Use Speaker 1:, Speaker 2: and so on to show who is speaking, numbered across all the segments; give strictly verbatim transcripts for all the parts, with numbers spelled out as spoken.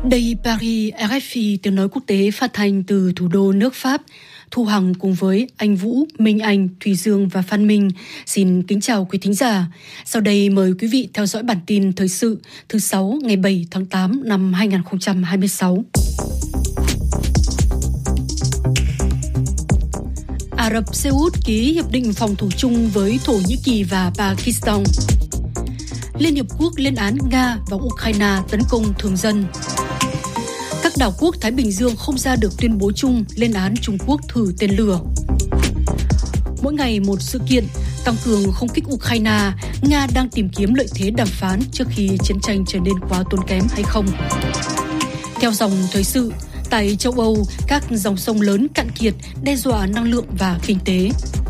Speaker 1: Đây Paris, rờ ép i tiếng nói quốc tế phát thanh từ thủ đô nước Pháp. Thu Hằng cùng với anh Vũ, Minh Anh, Thùy Dương và Phan Minh xin kính chào quý thính giả. Sau đây mời quý vị theo dõi bản tin thời sự thứ sáu ngày bảy tháng tám năm hai nghìn không trăm hai mươi sáu. Ả Rập Xê Út ký hiệp định phòng thủ chung với Thổ Nhĩ Kỳ và Pakistan. Liên Hiệp Quốc lên án Nga và Ukraine tấn công thường dân. Các đảo quốc Thái Bình Dương không ra được tuyên bố chung lên án Trung Quốc thử tên lửa. Mỗi ngày một sự kiện, tăng cường không kích Ukraine, Nga đang tìm kiếm lợi thế đàm phán trước khi chiến tranh trở nên quá tốn kém hay không. Theo dòng thời sự, tại châu Âu, các dòng sông lớn cạn kiệt đe dọa năng lượng và kinh tế.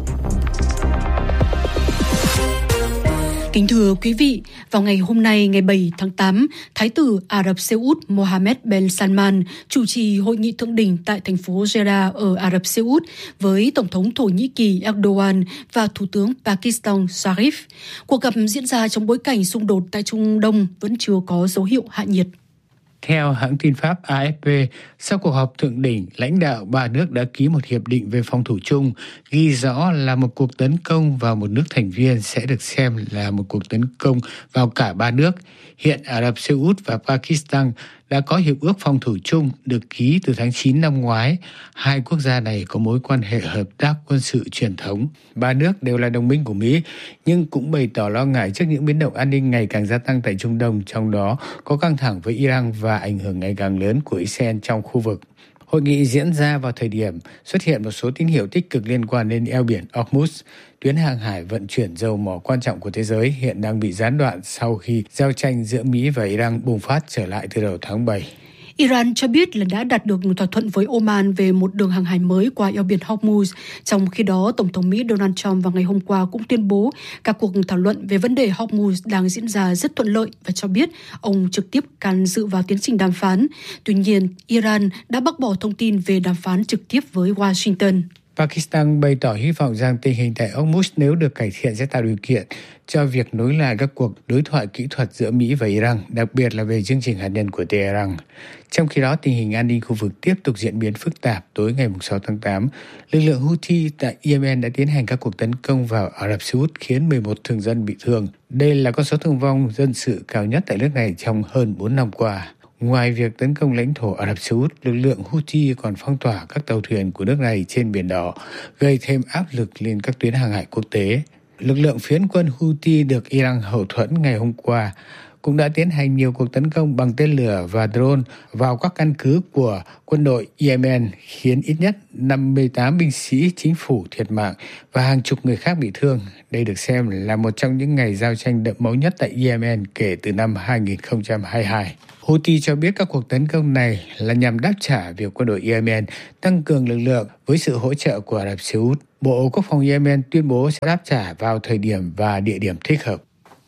Speaker 1: Kính thưa quý vị, vào ngày hôm nay ngày bảy tháng tám, Thái tử Ả Rập Xê Út Mohammed bin Salman chủ trì hội nghị thượng đỉnh tại thành phố Jeddah ở Ả Rập Xê Út với Tổng thống Thổ Nhĩ Kỳ Erdogan và Thủ tướng Pakistan Sharif. Cuộc gặp diễn ra trong bối cảnh xung đột tại Trung Đông vẫn chưa có dấu hiệu hạ nhiệt.
Speaker 2: Theo hãng tin Pháp a ép pê, sau cuộc họp thượng đỉnh, lãnh đạo ba nước đã ký một hiệp định về phòng thủ chung, ghi rõ là một cuộc tấn công vào một nước thành viên sẽ được xem là một cuộc tấn công vào cả ba nước. Hiện Ả Rập Xê Út và Pakistan đã có hiệp ước phòng thủ chung được ký từ tháng chín năm ngoái. Hai quốc gia này có mối quan hệ hợp tác quân sự truyền thống. Ba nước đều là đồng minh của Mỹ, nhưng cũng bày tỏ lo ngại trước những biến động an ninh ngày càng gia tăng tại Trung Đông, trong đó có căng thẳng với Iran và ảnh hưởng ngày càng lớn của Israel trong khu vực. Hội nghị diễn ra vào thời điểm xuất hiện một số tín hiệu tích cực liên quan đến eo biển Hormuz. Tuyến hàng hải vận chuyển dầu mỏ quan trọng của thế giới hiện đang bị gián đoạn sau khi giao tranh giữa Mỹ và Iran bùng phát trở lại từ đầu tháng bảy.
Speaker 1: Iran cho biết là đã đạt được một thỏa thuận với Oman về một đường hàng hải mới qua eo biển Hormuz. Trong khi đó, Tổng thống Mỹ Donald Trump vào ngày hôm qua cũng tuyên bố các cuộc thảo luận về vấn đề Hormuz đang diễn ra rất thuận lợi và cho biết ông trực tiếp can dự vào tiến trình đàm phán. Tuy nhiên, Iran đã bác bỏ thông tin về đàm phán trực tiếp với Washington.
Speaker 2: Pakistan bày tỏ hy vọng rằng tình hình tại Hormuz nếu được cải thiện sẽ tạo điều kiện cho việc nối lại các cuộc đối thoại kỹ thuật giữa Mỹ và Iran, đặc biệt là về chương trình hạt nhân của Tehran. Trong khi đó, tình hình an ninh khu vực tiếp tục diễn biến phức tạp. Tối ngày sáu tháng tám, lực lượng Houthi tại Yemen đã tiến hành các cuộc tấn công vào Ả Rập Xê Út khiến mười một thường dân bị thương. Đây là con số thương vong dân sự cao nhất tại nước này trong hơn bốn năm qua. Ngoài việc tấn công lãnh thổ Ả Rập Xê Út, lực lượng Houthi còn phong tỏa các tàu thuyền của nước này trên Biển Đỏ, gây thêm áp lực lên các tuyến hàng hải quốc tế. Lực lượng phiến quân Houthi được Iran hậu thuẫn ngày hôm qua cũng đã tiến hành nhiều cuộc tấn công bằng tên lửa và drone vào các căn cứ của quân đội Yemen, khiến ít nhất năm mươi tám binh sĩ chính phủ thiệt mạng và hàng chục người khác bị thương. Đây được xem là một trong những ngày giao tranh đẫm máu nhất tại Yemen kể từ năm hai nghìn không trăm hai mươi hai. Houthi cho biết các cuộc tấn công này là nhằm đáp trả việc quân đội Yemen tăng cường lực lượng với sự hỗ trợ của Ả Rập Xê Út. Bộ Quốc phòng Yemen tuyên bố sẽ đáp trả vào thời điểm và địa điểm thích hợp.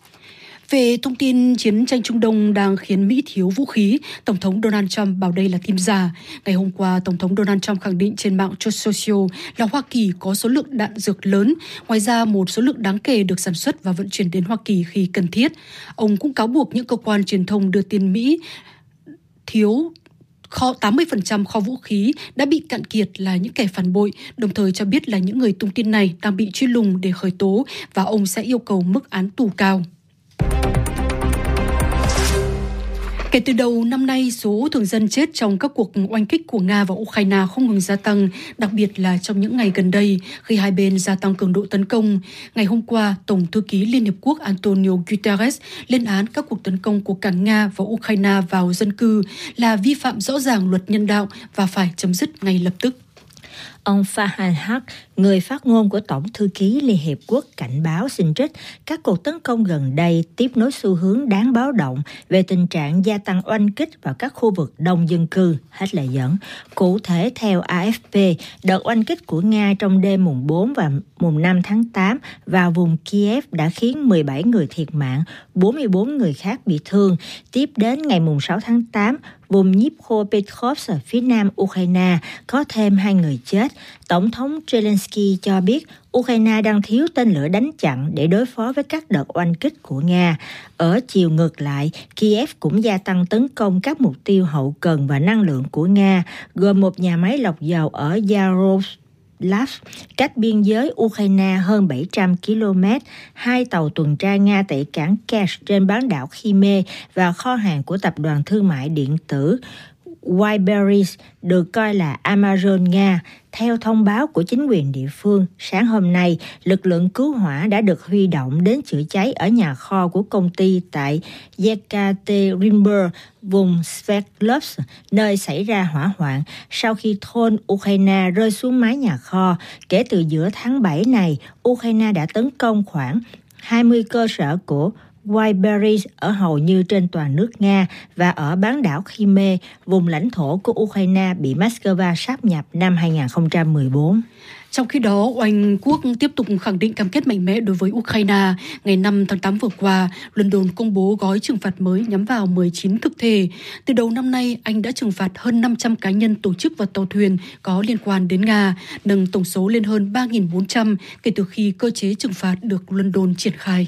Speaker 1: Về thông tin chiến tranh Trung Đông đang khiến Mỹ thiếu vũ khí, Tổng thống Donald Trump bảo đây là tin giả. Ngày hôm qua, Tổng thống Donald Trump khẳng định trên mạng Truth Social là Hoa Kỳ có số lượng đạn dược lớn. Ngoài ra, một số lượng đáng kể được sản xuất và vận chuyển đến Hoa Kỳ khi cần thiết. Ông cũng cáo buộc những cơ quan truyền thông đưa tin Mỹ thiếu kho tám mươi phần trăm kho vũ khí đã bị cạn kiệt là những kẻ phản bội, đồng thời cho biết là những người tung tin này đang bị truy lùng để khởi tố và ông sẽ yêu cầu mức án tù cao. Kể từ đầu năm nay, số thường dân chết trong các cuộc oanh kích của Nga và Ukraine không ngừng gia tăng, đặc biệt là trong những ngày gần đây khi hai bên gia tăng cường độ tấn công. Ngày hôm qua, Tổng thư ký Liên Hiệp Quốc Antonio Guterres lên án các cuộc tấn công của cả Nga và Ukraine vào dân cư là vi phạm rõ ràng luật nhân đạo và phải chấm dứt ngay lập tức.
Speaker 3: Ông Farhan Haq, người phát ngôn của Tổng thư ký Liên Hiệp Quốc, cảnh báo xin trích các cuộc tấn công gần đây tiếp nối xu hướng đáng báo động về tình trạng gia tăng oanh kích vào các khu vực đông dân cư, hết lời dẫn. Cụ thể, theo a ép pê, đợt oanh kích của Nga trong đêm mùng bốn và mùng năm tháng tám vào vùng Kiev đã khiến mười bảy người thiệt mạng, bốn mươi bốn người khác bị thương. Tiếp đến ngày mùng sáu tháng tám, vùng Dnipropetrovsk ở phía nam Ukraine có thêm hai người chết. Tổng thống Zelensky cho biết Ukraine đang thiếu tên lửa đánh chặn để đối phó với các đợt oanh kích của Nga. Ở chiều ngược lại, Kiev cũng gia tăng tấn công các mục tiêu hậu cần và năng lượng của Nga, gồm một nhà máy lọc dầu ở Yaroslav, cách biên giới Ukraine hơn bảy trăm ki lô mét, hai tàu tuần tra Nga tại cảng Kerch trên bán đảo Crimea và kho hàng của tập đoàn thương mại điện tử Wildberries được coi là Amazon Nga. Theo thông báo của chính quyền địa phương, sáng hôm nay, lực lượng cứu hỏa đã được huy động đến chữa cháy ở nhà kho của công ty tại Yekaterinburg, vùng Sverdlovsk, nơi xảy ra hỏa hoạn sau khi thôn Ukraine rơi xuống mái nhà kho. Kể từ giữa tháng bảy này, Ukraine đã tấn công khoảng hai mươi cơ sở của Wildberries ở hầu như trên toàn nước Nga và ở bán đảo Crimea, vùng lãnh thổ của Ukraine bị Moscow sáp nhập năm hai không một bốn.
Speaker 1: Trong khi đó, Oanh quốc tiếp tục khẳng định cam kết mạnh mẽ đối với Ukraine. Ngày năm tháng tám vừa qua, London công bố gói trừng phạt mới nhắm vào mười chín thực thể. Từ đầu năm nay, Anh đã trừng phạt hơn năm trăm cá nhân, tổ chức và tàu thuyền có liên quan đến Nga, nâng tổng số lên hơn ba nghìn bốn trăm kể từ khi cơ chế trừng phạt được London triển khai.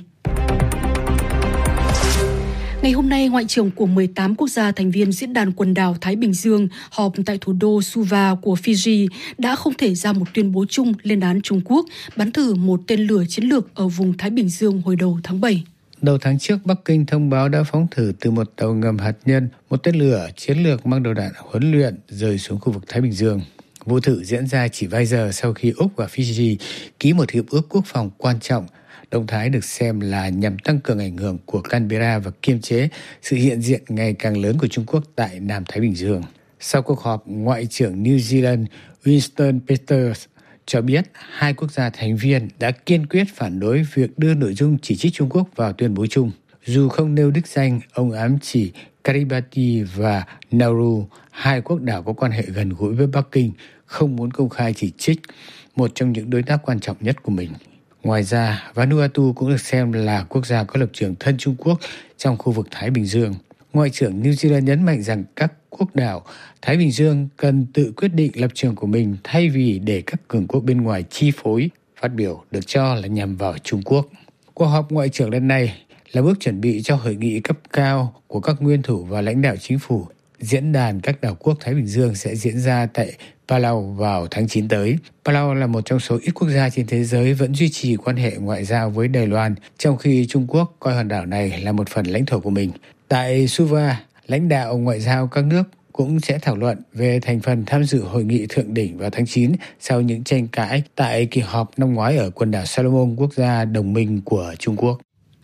Speaker 1: Ngày hôm nay, Ngoại trưởng của mười tám quốc gia thành viên Diễn đàn Quần đảo Thái Bình Dương họp tại thủ đô Suva của Fiji đã không thể ra một tuyên bố chung lên án Trung Quốc bắn thử một tên lửa chiến lược ở vùng Thái Bình Dương hồi đầu tháng bảy.
Speaker 2: Đầu tháng trước, Bắc Kinh thông báo đã phóng thử từ một tàu ngầm hạt nhân, một tên lửa chiến lược mang đầu đạn huấn luyện rơi xuống khu vực Thái Bình Dương. Vụ thử diễn ra chỉ vài giờ sau khi Úc và Fiji ký một hiệp ước quốc phòng quan trọng. Động thái được xem là nhằm tăng cường ảnh hưởng của Canberra và kiềm chế sự hiện diện ngày càng lớn của Trung Quốc tại Nam Thái Bình Dương. Sau cuộc họp, Ngoại trưởng New Zealand Winston Peters cho biết hai quốc gia thành viên đã kiên quyết phản đối việc đưa nội dung chỉ trích Trung Quốc vào tuyên bố chung. Dù không nêu đích danh, ông ám chỉ Kiribati và Nauru, hai quốc đảo có quan hệ gần gũi với Bắc Kinh, không muốn công khai chỉ trích một trong những đối tác quan trọng nhất của mình. Ngoài ra, Vanuatu cũng được xem là quốc gia có lập trường thân Trung Quốc trong khu vực Thái Bình Dương. Ngoại trưởng New Zealand nhấn mạnh rằng các quốc đảo Thái Bình Dương cần tự quyết định lập trường của mình thay vì để các cường quốc bên ngoài chi phối, phát biểu được cho là nhằm vào Trung Quốc. Cuộc họp ngoại trưởng lần này là bước chuẩn bị cho hội nghị cấp cao của các nguyên thủ và lãnh đạo chính phủ. Diễn đàn các đảo quốc Thái Bình Dương sẽ diễn ra tại Palau vào tháng chín tới. Palau là một trong số ít quốc gia trên thế giới vẫn duy trì quan hệ ngoại giao với Đài Loan, trong khi Trung Quốc coi hòn đảo này là một phần lãnh thổ của mình. Tại Suva, lãnh đạo ngoại giao các nước cũng sẽ thảo luận về thành phần tham dự hội nghị thượng đỉnh vào tháng chín sau những tranh cãi tại kỳ họp năm ngoái ở quần đảo Salomon, quốc gia đồng minh của Trung Quốc.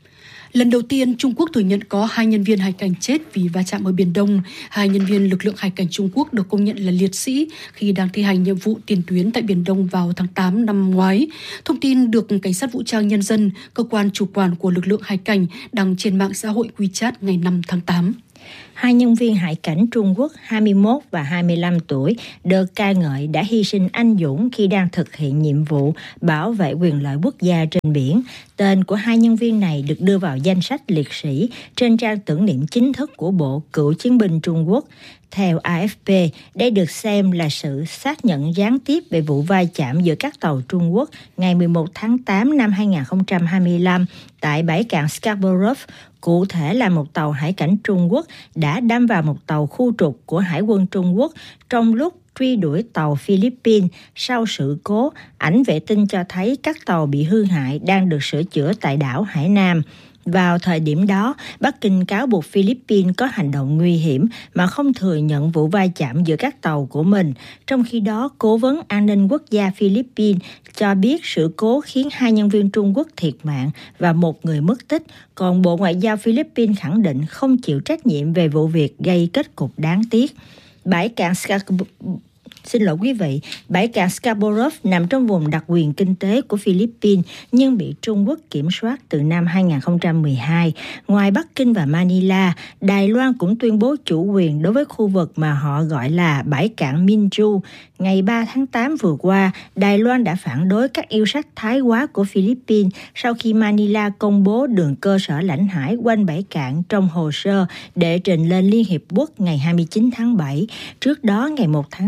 Speaker 1: Lần đầu tiên, Trung Quốc thừa nhận có hai nhân viên hải cảnh chết vì va chạm ở Biển Đông. Hai nhân viên lực lượng hải cảnh Trung Quốc được công nhận là liệt sĩ khi đang thi hành nhiệm vụ tiền tuyến tại Biển Đông vào tháng tám năm ngoái. Thông tin được Cảnh sát Vũ trang Nhân dân, cơ quan chủ quản của lực lượng hải cảnh, đăng trên mạng xã hội WeChat ngày năm tháng tám.
Speaker 3: Hai nhân viên hải cảnh Trung Quốc hai mươi mốt và hai mươi lăm tuổi được ca ngợi đã hy sinh anh dũng khi đang thực hiện nhiệm vụ bảo vệ quyền lợi quốc gia trên biển. Tên của hai nhân viên này được đưa vào danh sách liệt sĩ trên trang tưởng niệm chính thức của Bộ Cựu chiến binh Trung Quốc. Theo a ép pê, đây được xem là sự xác nhận gián tiếp về vụ va chạm giữa các tàu Trung Quốc ngày mười một tháng tám năm hai không hai lăm tại bãi cạn Scarborough. Cụ thể là một tàu hải cảnh Trung Quốc đã đâm vào một tàu khu trục của Hải quân Trung Quốc trong lúc truy đuổi tàu Philippines. Sau sự cố, ảnh vệ tinh cho thấy các tàu bị hư hại đang được sửa chữa tại đảo Hải Nam. Vào thời điểm đó, Bắc Kinh cáo buộc Philippines có hành động nguy hiểm mà không thừa nhận vụ va chạm giữa các tàu của mình. Trong khi đó, Cố vấn An ninh Quốc gia Philippines cho biết sự cố khiến hai nhân viên Trung Quốc thiệt mạng và một người mất tích, còn Bộ Ngoại giao Philippines khẳng định không chịu trách nhiệm về vụ việc gây kết cục đáng tiếc. Bãi cạn Scarborough Xin lỗi quý vị, bãi cạn Scarborough nằm trong vùng đặc quyền kinh tế của Philippines nhưng bị Trung Quốc kiểm soát từ năm hai không một hai. Ngoài Bắc Kinh và Manila, Đài Loan cũng tuyên bố chủ quyền đối với khu vực mà họ gọi là bãi cạn Minju. Ngày ba tháng tám vừa qua, Đài Loan đã phản đối các yêu sách thái quá của Philippines sau khi Manila công bố đường cơ sở lãnh hải quanh bãi cạn trong hồ sơ để trình lên Liên Hiệp Quốc ngày hai mươi chín tháng bảy. Trước đó, ngày một tháng tám,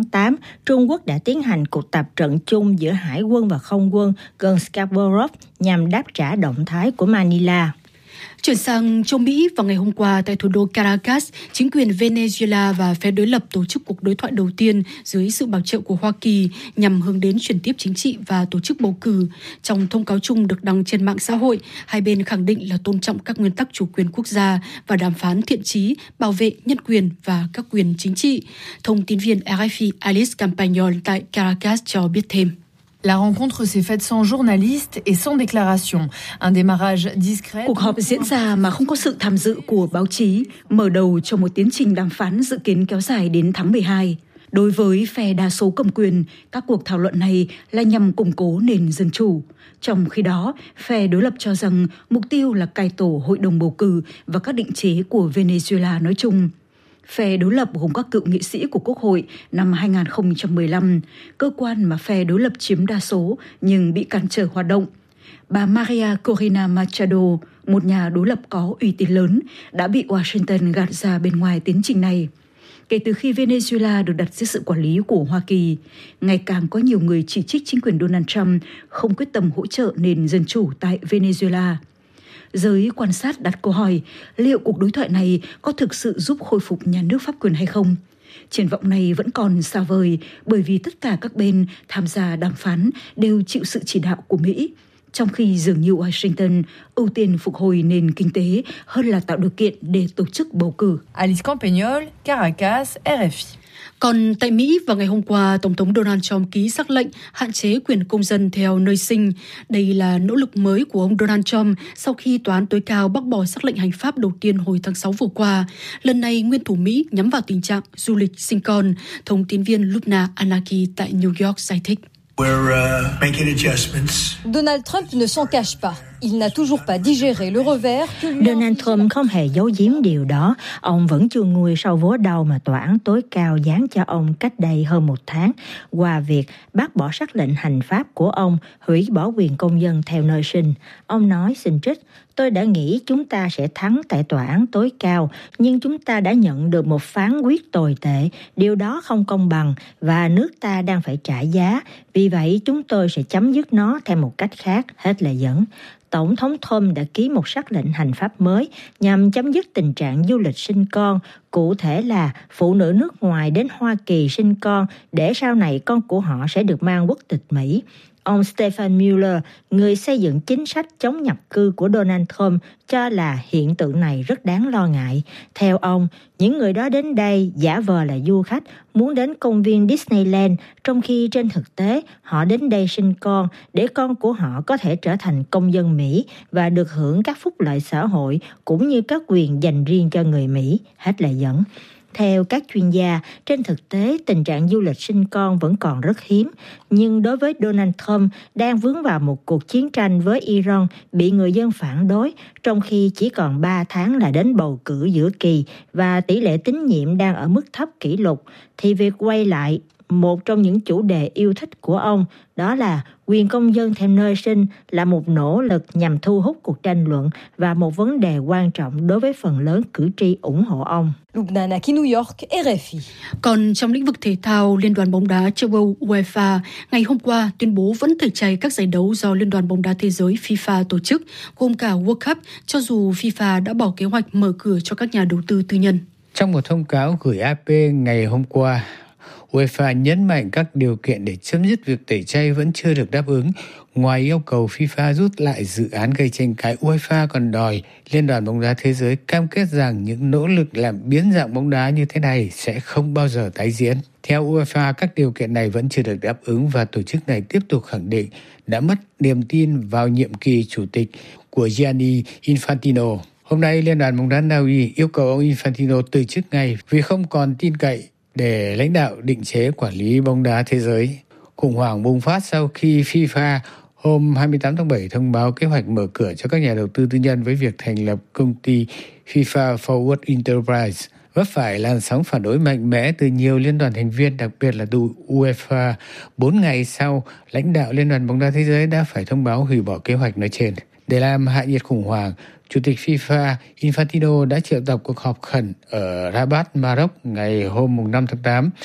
Speaker 3: Trung Quốc đã tiến hành cuộc tập trận chung giữa hải quân và không quân gần Scarborough nhằm đáp trả động thái của Manila.
Speaker 1: Chuyển sang châu Mỹ, vào ngày hôm qua tại thủ đô Caracas, chính quyền Venezuela và phe đối lập tổ chức cuộc đối thoại đầu tiên dưới sự bảo trợ của Hoa Kỳ nhằm hướng đến chuyển tiếp chính trị và tổ chức bầu cử. Trong thông cáo chung được đăng trên mạng xã hội, hai bên khẳng định là tôn trọng các nguyên tắc chủ quyền quốc gia và đàm phán thiện chí, bảo vệ nhân quyền và các quyền chính trị. Thông tin viên rờ ép i Alice Campagnol tại Caracas cho biết thêm.
Speaker 4: La rencontre s'est faite sans journalistes et sans déclaration. Un démarrage discret.
Speaker 5: Cuộc họp diễn ra mà không có sự tham dự của báo chí, mở đầu cho một tiến trình đàm phán dự kiến kéo dài đến tháng mười hai. Đối với phe đa số cầm quyền, các cuộc thảo luận này là nhằm củng cố nền dân chủ. Trong khi đó, phe đối lập cho rằng mục tiêu là cải tổ hội đồng bầu cử và các định chế của Venezuela nói chung. Phe đối lập gồm các cựu nghị sĩ của Quốc hội năm hai không một lăm, cơ quan mà phe đối lập chiếm đa số nhưng bị cản trở hoạt động. Bà Maria Corina Machado, một nhà đối lập có uy tín lớn, đã bị Washington gạt ra bên ngoài tiến trình này. Kể từ khi Venezuela được đặt dưới sự quản lý của Hoa Kỳ, ngày càng có nhiều người chỉ trích chính quyền Donald Trump không quyết tâm hỗ trợ nền dân chủ tại Venezuela. Giới quan sát đặt câu hỏi liệu cuộc đối thoại này có thực sự giúp khôi phục nhà nước pháp quyền hay không? Triển vọng này vẫn còn xa vời bởi vì tất cả các bên tham gia đàm phán đều chịu sự chỉ đạo của Mỹ, trong khi dường như Washington ưu tiên phục hồi nền kinh tế hơn là tạo điều kiện để tổ chức bầu cử.
Speaker 4: Alice Campagnol, Caracas, rờ ép i.
Speaker 1: Còn tại Mỹ, vào ngày hôm qua, Tổng thống Donald Trump ký sắc lệnh hạn chế quyền công dân theo nơi sinh. Đây là nỗ lực mới của ông Donald Trump sau khi Tòa án tối cao bác bỏ sắc lệnh hành pháp đầu tiên hồi tháng sáu vừa qua. Lần này, nguyên thủ Mỹ nhắm vào tình trạng du lịch sinh con. Thông tin viên Lubna Anaki tại New York giải thích.
Speaker 6: We're uh, making adjustments.
Speaker 7: Donald Trump ne s'en cache pas. Il n'a toujours pas digéré le revers.
Speaker 3: Donald Trump không hề giấu giếm điều đó. Ông vẫn chưa nguôi sau vố đau mà tòa án tối cao giáng cho ông cách đây hơn một tháng qua việc bác bỏ sắc lệnh hành pháp của ông hủy bỏ quyền công dân theo nơi sinh. Ông nói, xin trích, tôi đã nghĩ chúng ta sẽ thắng tại tòa án tối cao, nhưng chúng ta đã nhận được một phán quyết tồi tệ. Điều đó không công bằng và nước ta đang phải trả giá. Vì vậy, chúng tôi sẽ chấm dứt nó theo một cách khác, hết lời dẫn. Tổng thống Trump đã ký một sắc lệnh hành pháp mới nhằm chấm dứt tình trạng du lịch sinh con, cụ thể là phụ nữ nước ngoài đến Hoa Kỳ sinh con để sau này con của họ sẽ được mang quốc tịch Mỹ. Ông Stephen Miller, người xây dựng chính sách chống nhập cư của Donald Trump, cho là hiện tượng này rất đáng lo ngại. Theo ông, những người đó đến đây giả vờ là du khách muốn đến công viên Disneyland, trong khi trên thực tế họ đến đây sinh con để con của họ có thể trở thành công dân Mỹ và được hưởng các phúc lợi xã hội cũng như các quyền dành riêng cho người Mỹ, hết lời dẫn. Theo các chuyên gia, trên thực tế tình trạng du lịch sinh con vẫn còn rất hiếm, nhưng đối với Donald Trump đang vướng vào một cuộc chiến tranh với Iran bị người dân phản đối, trong khi chỉ còn ba tháng là đến bầu cử giữa kỳ và tỷ lệ tín nhiệm đang ở mức thấp kỷ lục, thì việc quay lại một trong những chủ đề yêu thích của ông, đó là quyền công dân theo nơi sinh, là một nỗ lực nhằm thu hút cuộc tranh luận và một vấn đề quan trọng đối với phần lớn cử tri ủng hộ ông.
Speaker 7: Lubna Anaki, New York, rờ ép i.
Speaker 1: Còn trong lĩnh vực thể thao, Liên đoàn bóng đá châu Âu UEFA ngày hôm qua tuyên bố vẫn tẩy chay các giải đấu do Liên đoàn bóng đá thế giới FIFA tổ chức, gồm cả World Cup, cho dù FIFA đã bỏ kế hoạch mở cửa cho các nhà đầu tư tư nhân.
Speaker 2: Trong một thông cáo gửi a pê ngày hôm qua, UEFA nhấn mạnh các điều kiện để chấm dứt việc tẩy chay vẫn chưa được đáp ứng. Ngoài yêu cầu FIFA rút lại dự án gây tranh cãi, UEFA còn đòi Liên đoàn bóng đá thế giới cam kết rằng những nỗ lực làm biến dạng bóng đá như thế này sẽ không bao giờ tái diễn. Theo UEFA, các điều kiện này vẫn chưa được đáp ứng và tổ chức này tiếp tục khẳng định đã mất niềm tin vào nhiệm kỳ chủ tịch của Gianni Infantino. Hôm nay, Liên đoàn bóng đá Na Uy yêu cầu ông Infantino từ chức ngay vì không còn tin cậy để lãnh đạo định chế quản lý bóng đá thế giới. Khủng hoảng bùng phát sau khi FIFA hôm hai mươi tám tháng bảy thông báo kế hoạch mở cửa cho các nhà đầu tư tư nhân với việc thành lập công ty FIFA Forward Enterprise, vấp phải làn sóng phản đối mạnh mẽ từ nhiều liên đoàn thành viên, đặc biệt là từ UEFA. Bốn ngày sau, lãnh đạo Liên đoàn bóng đá thế giới đã phải thông báo hủy bỏ kế hoạch nói trên. Để làm hạ nhiệt khủng hoảng, Chủ tịch FIFA Infantino đã triệu tập cuộc họp khẩn ở Rabat, Maroc ngày hôm năm tháng tám.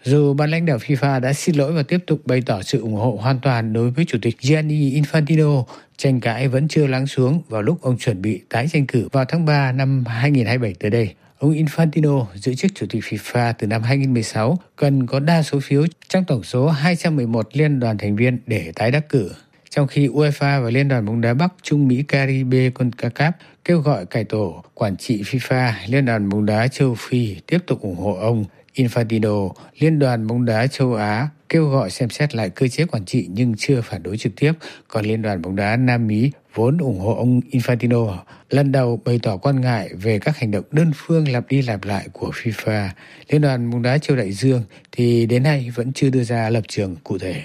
Speaker 2: Dù ban lãnh đạo FIFA đã xin lỗi và tiếp tục bày tỏ sự ủng hộ hoàn toàn đối với Chủ tịch Gianni Infantino, tranh cãi vẫn chưa lắng xuống vào lúc ông chuẩn bị tái tranh cử vào tháng ba năm hai nghìn không trăm hai mươi bảy tới đây. Ông Infantino giữ chức Chủ tịch FIFA từ năm hai nghìn không trăm mười sáu, cần có đa số phiếu trong tổng số hai trăm mười một liên đoàn thành viên để tái đắc cử. Trong khi UEFA và Liên đoàn bóng đá Bắc Trung Mỹ Caribe CONCACAF kêu gọi cải tổ quản trị FIFA, Liên đoàn bóng đá châu Phi tiếp tục ủng hộ ông Infantino. Liên đoàn bóng đá châu Á kêu gọi xem xét lại cơ chế quản trị nhưng chưa phản đối trực tiếp, còn Liên đoàn bóng đá Nam Mỹ vốn ủng hộ ông Infantino lần đầu bày tỏ quan ngại về các hành động đơn phương lặp đi lặp lại của FIFA. Liên đoàn bóng đá châu Đại Dương thì đến nay vẫn chưa đưa ra lập trường cụ thể.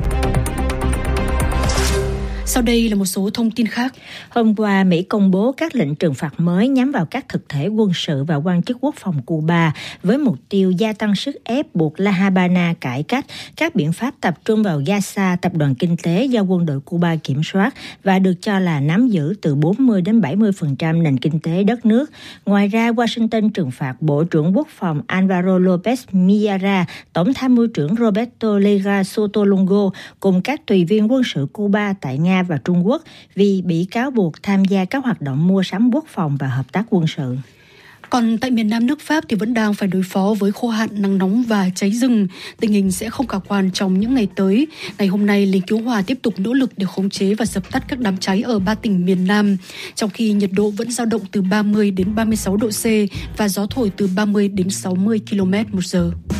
Speaker 1: Sau đây là một số thông tin khác.
Speaker 3: Hôm qua, Mỹ công bố các lệnh trừng phạt mới nhắm vào các thực thể quân sự và quan chức quốc phòng Cuba với mục tiêu gia tăng sức ép buộc La Habana cải cách các biện pháp tập trung vào Gaza, tập đoàn kinh tế do quân đội Cuba kiểm soát và được cho là nắm giữ từ bốn mươi đến bảy mươi phần trăm nền kinh tế đất nước. Ngoài ra, Washington trừng phạt Bộ trưởng Quốc phòng Alvaro López Millara, Tổng tham mưu trưởng Roberto Lega Sotolongo cùng các tùy viên quân sự Cuba tại Nga và Trung Quốc vì bị cáo buộc tham gia các hoạt động mua sắm quốc phòng và hợp tác quân sự.
Speaker 1: Còn tại miền Nam nước Pháp thì vẫn đang phải đối phó với khô hạn, nắng nóng và cháy rừng. Tình hình sẽ không khả quan trong những ngày tới. Ngày hôm nay, lính cứu hỏa tiếp tục nỗ lực để khống chế và dập tắt các đám cháy ở ba tỉnh miền Nam, trong khi nhiệt độ vẫn dao động từ ba mươi đến ba mươi sáu độ C và gió thổi từ ba mươi đến sáu mươi ki lô mét một giờ.